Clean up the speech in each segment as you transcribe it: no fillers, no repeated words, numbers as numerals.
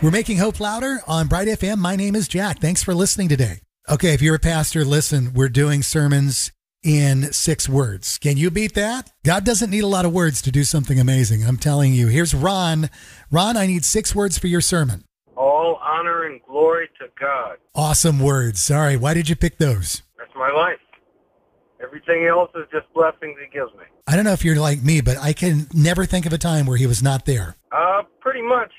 We're making hope louder on Bright FM. My name is Jack. Thanks for listening today. Okay, if you're a pastor, listen, we're doing sermons in 6 words. Can you beat that? God doesn't need a lot of words to do something amazing. I'm telling you. Here's Ron. Ron, I need 6 words for your sermon. All honor and glory to God. Awesome words. Sorry, why did you pick those? That's my life. Everything else is just blessings he gives me. I don't know if you're like me, but I can never think of a time where he was not there. Pretty much.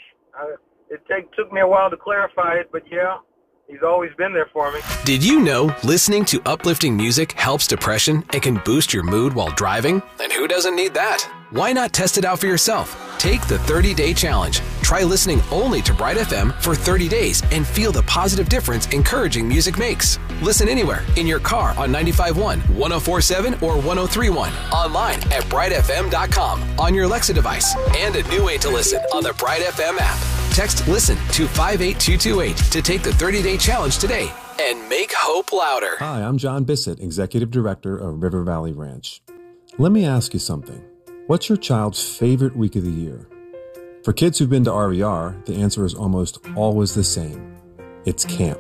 It took me a while to clarify it, but yeah, he's always been there for me. Did you know listening to uplifting music helps depression and can boost your mood while driving? And who doesn't need that? Why not test it out for yourself? Take the 30-day challenge. Try listening only to Bright FM for 30 days and feel the positive difference encouraging music makes. Listen anywhere, in your car on 95.1, 104.7, or 103.1. Online at brightfm.com, on your Alexa device, and a new way to listen on the Bright FM app. Text LISTEN to 58228 to take the 30-day challenge today and make hope louder. Hi, I'm John Bissett, Executive Director of River Valley Ranch. Let me ask you something. What's your child's favorite week of the year? For kids who've been to RVR, the answer is almost always the same. It's camp.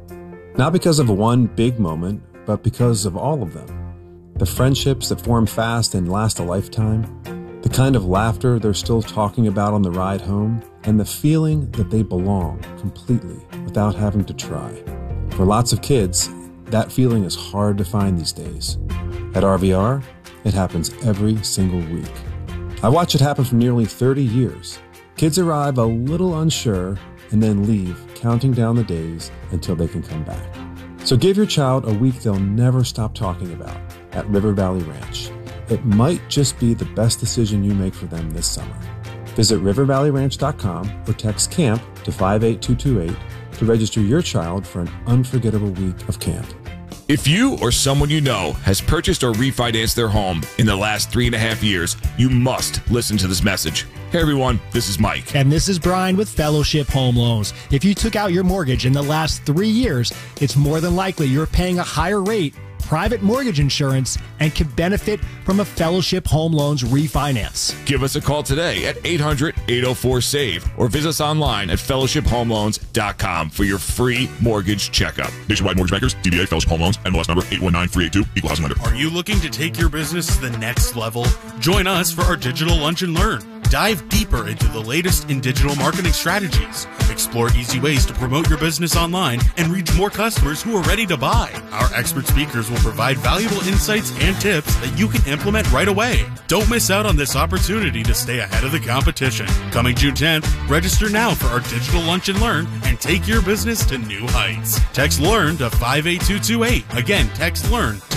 Not because of one big moment, but because of all of them. The friendships that form fast and last a lifetime, the kind of laughter they're still talking about on the ride home, and the feeling that they belong completely without having to try. For lots of kids, that feeling is hard to find these days. At RVR, it happens every single week. I watch it happen for nearly 30 years. Kids arrive a little unsure and then leave, counting down the days until they can come back. So give your child a week they'll never stop talking about at River Valley Ranch. It might just be the best decision you make for them this summer. Visit rivervalleyranch.com or text CAMP to 58228 to register your child for an unforgettable week of camp. If you or someone you know has purchased or refinanced their home in the last 3.5 years, you must listen to this message. Hey everyone, this is Mike. And this is Brian with Fellowship Home Loans. If you took out your mortgage in the last 3 years, it's more than likely you're paying a higher rate, private mortgage insurance, and can benefit from a Fellowship Home Loans refinance. Give us a call today at 800-804-SAVE or visit us online at fellowshiphomeloans.com for your free mortgage checkup. Nationwide Mortgage Bankers, DBA Fellowship Home Loans, NMLS number 819382, Equal Housing Lender. Are you looking to take your business to the next level? Join us for our Digital Lunch and Learn. Dive deeper into the latest in digital marketing strategies. Explore easy ways to promote your business online and reach more customers who are ready to buy. Our expert speakers will provide valuable insights and tips that you can implement right away. Don't miss out on this opportunity to stay ahead of the competition. Coming June 10th, register now for our Digital Lunch and Learn and take your business to new heights. Text LEARN to 58228. Again, text LEARN to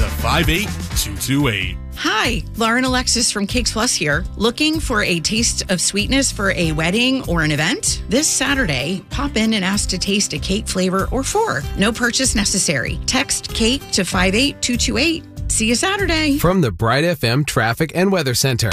58228. Hi, Lauren Alexis from Cakes Plus here. Looking for a taste of sweetness for a wedding or an event? This Saturday, pop in and ask to taste a cake flavor or 4. No purchase necessary. Text CAKE to 58228. See you Saturday. From the Bright FM Traffic and Weather Center.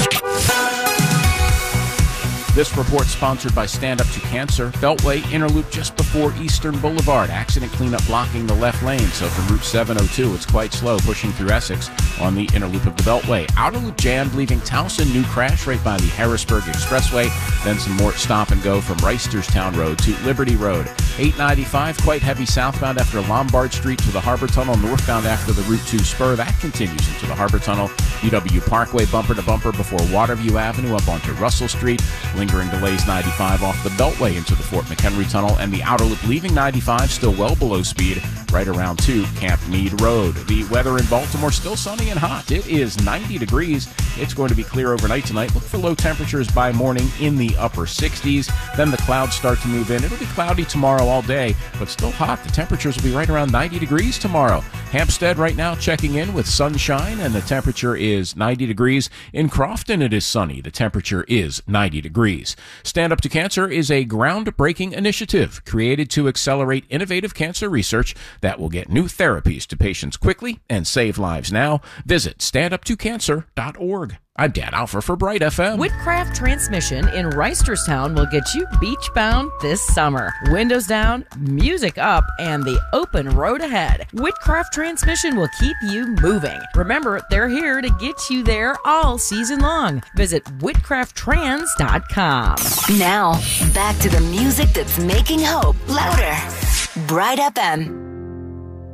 This report sponsored by Stand Up to Cancer. Beltway inner loop just before Eastern Boulevard. Accident cleanup blocking the left lane. So from Route 702, it's quite slow pushing through Essex on the inner loop of the Beltway. Outer loop jammed leaving Towson. New crash right by the Harrisburg Expressway. Then some more stop and go from Reisterstown Road to Liberty Road. 895 quite heavy southbound after Lombard Street to the Harbor Tunnel. Northbound after the Route 2 spur. That continues into the Harbor Tunnel. UW Parkway bumper to bumper before Waterview Avenue up onto Russell Street. Lingering delays 95 off the Beltway into the Fort McHenry Tunnel, and the outer loop leaving 95 still well below speed right around to Camp Meade Road. The weather in Baltimore still sunny and hot. It is 90 degrees. It's going to be clear overnight tonight. Look for low temperatures by morning in the upper 60s. Then the clouds start to move in. It'll be cloudy tomorrow all day, but still hot. The temperatures will be right around 90 degrees tomorrow. Hampstead right now checking in with sunshine, and the temperature is 90 degrees. In Crofton, it is sunny. The temperature is 90 degrees. Stand Up to Cancer is a groundbreaking initiative created to accelerate innovative cancer research that will get new therapies to patients quickly and save lives now. Visit standuptocancer.org. I'm Dan Alfer for Bright FM. Whitcraft Transmission in Reisterstown will get you beach-bound this summer. Windows down, music up, and the open road ahead. Whitcraft Transmission will keep you moving. Remember, they're here to get you there all season long. Visit whitcrafttrans.com. Now, back to the music that's making hope louder. Bright FM.